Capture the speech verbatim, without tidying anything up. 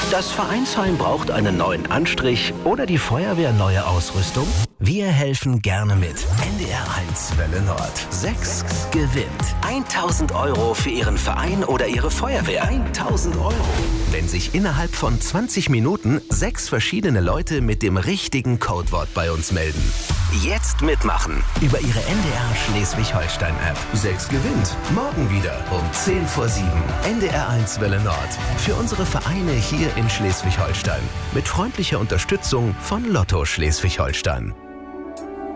Das Vereinsheim braucht einen neuen Anstrich oder die Feuerwehr neue Ausrüstung? Wir helfen gerne mit. N D R eins Welle Nord. sechs gewinnt. tausend Euro für Ihren Verein oder Ihre Feuerwehr. tausend Euro. Wenn sich innerhalb von zwanzig Minuten sechs verschiedene Leute mit dem richtigen Codewort bei uns melden. Jetzt mitmachen. Über Ihre N D R Schleswig-Holstein-App. sechs gewinnt. Morgen wieder um zehn vor sieben. N D R eins Welle Nord. Für unsere Vereine hier in Schleswig-Holstein. Mit freundlicher Unterstützung von Lotto Schleswig-Holstein.